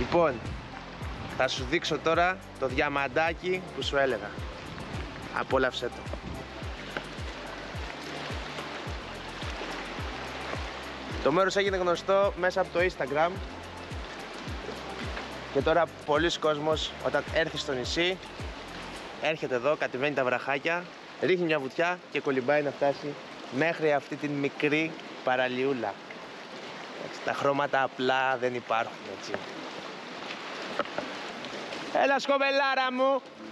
Λοιπόν, θα σου δείξω τώρα το διαμαντάκι που σου έλεγα. Απόλαυσέ το. Το μέρος έγινε γνωστό μέσα από το Instagram και τώρα πολλοί κόσμος όταν έρθει στο νησί έρχεται εδώ, κατεβαίνει τα βραχάκια, ρίχνει μια βουτιά και κολυμπάει να φτάσει μέχρι αυτή την μικρή παραλιούλα. Τα χρώματα απλά δεν υπάρχουν, έτσι. Έλα σκοπελάρα μου!